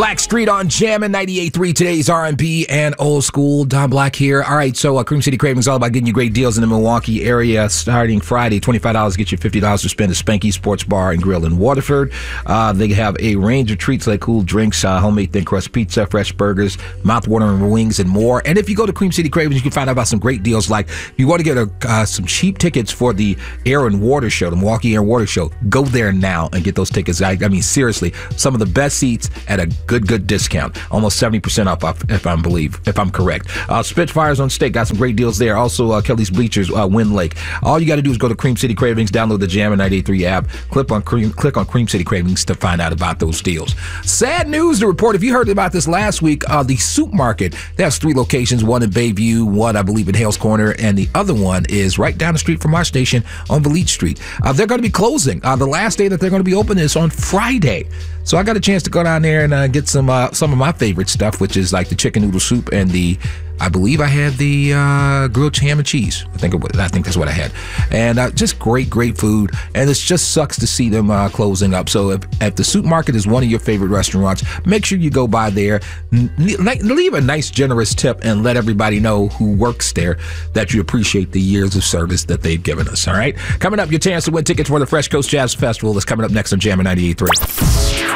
Black Street on Jammin' 98.3. Today's R&B and old school. Don Black here. All right, so Cream City Cravings is all about getting you great deals in the Milwaukee area starting Friday. $25 get you $50 to spend at Spanky Sports Bar and Grill in Waterford. They have a range of treats like cool drinks, homemade thin crust pizza, fresh burgers, mouth-watering wings, and more. And if you go to Cream City Cravings, you can find out about some great deals like if you want to get some cheap tickets for the Air and Water Show, the Milwaukee Air and Water Show. Go there now and get those tickets. I mean, seriously, some of the best seats at a good discount. Almost 70% off, if I'm correct. Spitfires on Steak got some great deals there. Also, Kelly's Bleachers, Wind Lake. All you got to do is go to Cream City Cravings, download the Jammin' 98.3 app, click on Cream City Cravings to find out about those deals. Sad news to report. If you heard about this last week, the Soup Market, that has 3 locations, one in Bayview, one I believe in Hales Corner, and the other one is right down the street from our station on Valete Street. They're going to be closing. The last day that they're going to be open is on Friday. So I got a chance to go down there and get some of my favorite stuff, which is like the chicken noodle soup and I believe I had the grilled ham and cheese. I think that's what I had. And just great food. And it just sucks to see them closing up. So if the Soup Market is one of your favorite restaurants, make sure you go by there. Leave a nice, generous tip and let everybody know who works there that you appreciate the years of service that they've given us. All right? Coming up, your chance to win tickets for the Fresh Coast Jazz Festival is coming up next on Jammin' 98.3.